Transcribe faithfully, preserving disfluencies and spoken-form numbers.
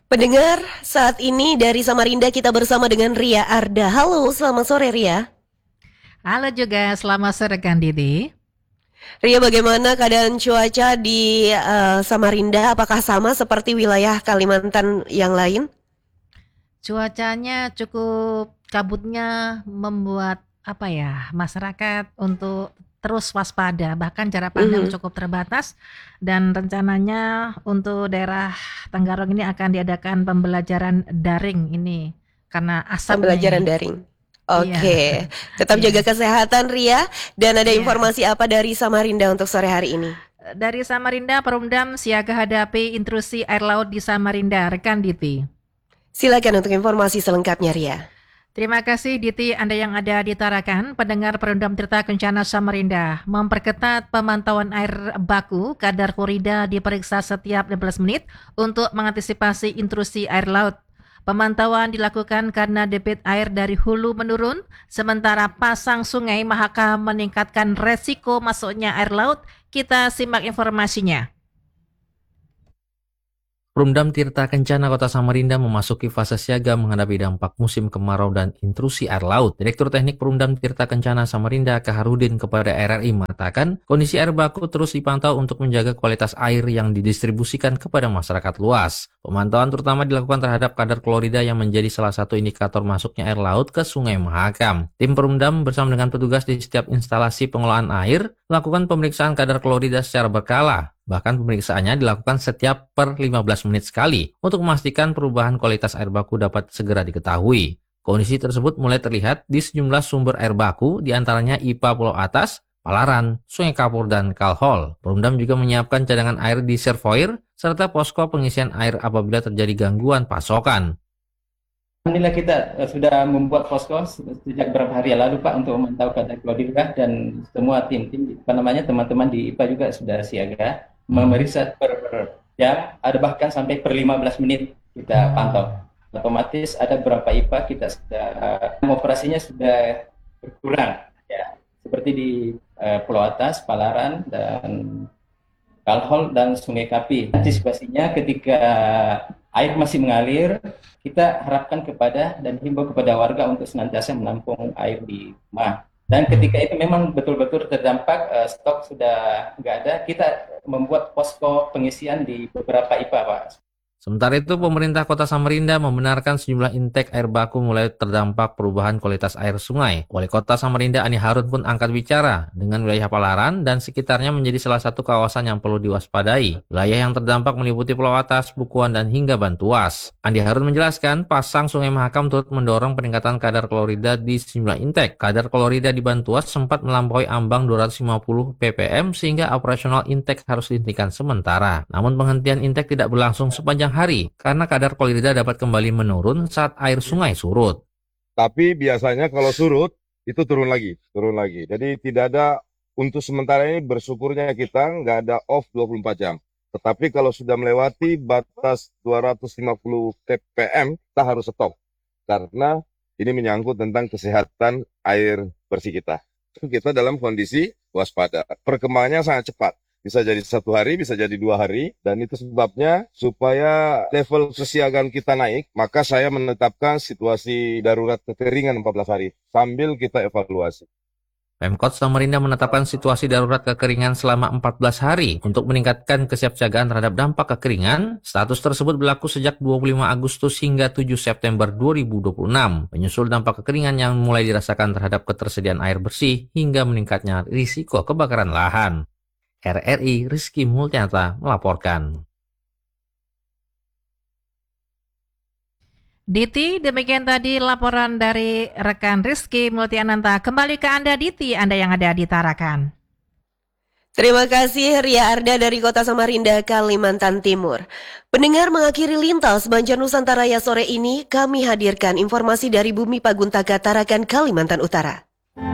Pendengar, saat ini dari Samarinda kita bersama dengan Ria Arda. Halo, selamat sore Ria. Halo juga, selamat sore Kang Didi. Ria, bagaimana keadaan cuaca di eh, Samarinda? Apakah sama seperti wilayah Kalimantan yang lain? Cuacanya cukup kabutnya membuat apa ya masyarakat untuk terus waspada, bahkan jarak pandang Mhm. cukup terbatas dan rencananya untuk daerah Tenggarong ini akan diadakan pembelajaran daring ini karena asapnya Pembelajaran ini. daring. Iya, Oke, tetap jaga iya, kesehatan Ria. Dan ada iya. informasi apa dari Samarinda untuk sore hari ini? Dari Samarinda, Perumdam siaga hadapi intrusi air laut di Samarinda, rekan Diti. Silakan untuk informasi selengkapnya Ria. Terima kasih Diti, Anda yang ada di Tarakan, pendengar Perundam Tirta Kencana Samarinda, memperketat pemantauan air baku, kadar klorida diperiksa setiap lima belas menit untuk mengantisipasi intrusi air laut. Pemantauan dilakukan karena debit air dari hulu menurun, sementara pasang sungai Mahakam meningkatkan resiko masuknya air laut. Kita simak informasinya. Perumdam Tirta Kencana Kota Samarinda memasuki fase siaga menghadapi dampak musim kemarau dan intrusi air laut. Direktur Teknik Perumdam Tirta Kencana Samarinda, Kaharudin kepada R R I mengatakan, kondisi air baku terus dipantau untuk menjaga kualitas air yang didistribusikan kepada masyarakat luas. Pemantauan terutama dilakukan terhadap kadar klorida yang menjadi salah satu indikator masuknya air laut ke Sungai Mahakam. Tim Perumdam bersama dengan petugas di setiap instalasi pengelolaan air melakukan pemeriksaan kadar klorida secara berkala. Bahkan pemeriksaannya dilakukan setiap per lima belas menit sekali untuk memastikan perubahan kualitas air baku dapat segera diketahui. Kondisi tersebut mulai terlihat di sejumlah sumber air baku, diantaranya I P A Pulau Atas, Palaran, Sungai Kapur, dan Kalhol. Perumdam juga menyiapkan cadangan air di reservoir serta posko pengisian air apabila terjadi gangguan pasokan. Alhamdulillah kita uh, sudah membuat posko sejak beberapa hari yang lalu Pak untuk memantau kadar klorida dan semua tim-tim apa namanya teman-teman di I P A juga sudah siaga memeriksa per jam, ada bahkan sampai per lima belas menit kita pantau. Otomatis ada beberapa I P A kita sudah uh, operasinya sudah berkurang ya, seperti di uh, Pulau Atas, Palaran dan Kalhol dan Sungai Kapi. Antisipasinya ketika air masih mengalir, kita harapkan kepada dan himbau kepada warga untuk senantiasa menampung air di rumah. Dan ketika itu memang betul-betul terdampak, uh, stok sudah nggak ada, kita membuat posko pengisian di beberapa I P A, Pak. Sementara itu, pemerintah Kota Samarinda membenarkan sejumlah intake air baku mulai terdampak perubahan kualitas air sungai. Wali Kota Samarinda Ani Harun pun angkat bicara dengan wilayah Palaran dan sekitarnya menjadi salah satu kawasan yang perlu diwaspadai. Wilayah yang terdampak meliputi Pulau Atas, Bukuan, dan hingga Bantuas. Andi Harun menjelaskan, pasang Sungai Mahakam turut mendorong peningkatan kadar klorida di sejumlah intake. Kadar klorida di Bantuas sempat melampaui ambang dua ratus lima puluh ppm sehingga operasional intake harus dihentikan sementara. Namun penghentian intake tidak berlangsung sepanjang hari karena kadar klorida dapat kembali menurun saat air sungai surut. Tapi biasanya kalau surut itu turun lagi, turun lagi. Jadi tidak ada, untuk sementara ini bersyukurnya kita nggak ada off dua puluh empat jam. Tetapi kalau sudah melewati batas dua ratus lima puluh ppm, kita harus stop. Karena ini menyangkut tentang kesehatan air bersih kita. Kita dalam kondisi waspada. Perkembangannya sangat cepat. Bisa jadi satu hari, bisa jadi dua hari, dan itu sebabnya supaya level kesiagaan kita naik, maka saya menetapkan situasi darurat kekeringan empat belas hari, sambil kita evaluasi. Pemkot Samarinda menetapkan situasi darurat kekeringan selama empat belas hari untuk meningkatkan kesiapsiagaan terhadap dampak kekeringan. Status tersebut berlaku sejak dua puluh lima Agustus hingga tujuh September dua ribu dua puluh enam, menyusul dampak kekeringan yang mulai dirasakan terhadap ketersediaan air bersih hingga meningkatnya risiko kebakaran lahan. R R I Rizky Multianata melaporkan. Diti, demikian tadi laporan dari rekan Rizky Multiananta. Kembali ke Anda Diti, Anda yang ada di Tarakan. Terima kasih Ria Arda dari Kota Samarinda, Kalimantan Timur. Pendengar, mengakhiri Lintas Banjar Nusantara ya sore ini, kami hadirkan informasi dari Bumi Paguntaka Tarakan, Kalimantan Utara.